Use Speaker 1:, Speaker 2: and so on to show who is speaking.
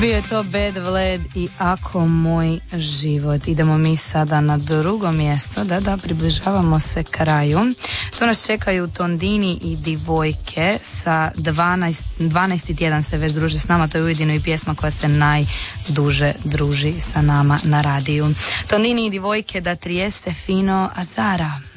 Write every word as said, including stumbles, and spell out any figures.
Speaker 1: Bio je to Bad Vlad i Ako moj život. Idemo mi sada na drugo mjesto, da da, približavamo se kraju. Tu nas čekaju Tondini i Divojke sa dvanaest, dvanaesti tjedan se već druže s nama, to je ujedino i pjesma koja se najduže druži sa nama na radiju. Tondini i Divojke da Trieste fino a Zara.